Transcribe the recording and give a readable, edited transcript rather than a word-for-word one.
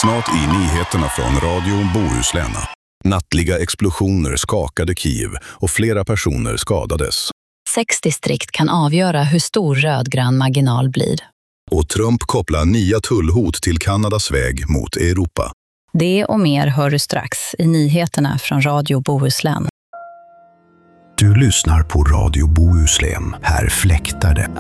Snart i nyheterna från Radio Bohuslän. Nattliga explosioner skakade Kiev och flera personer skadades. 6 distrikt kan avgöra hur stor rödgrön marginal blir. Och Trump kopplar nya tullhot till Kanadas väg mot Europa. Det och mer hör du strax i nyheterna från Radio Bohuslän. Du lyssnar på Radio Bohuslän. Här fläktar det.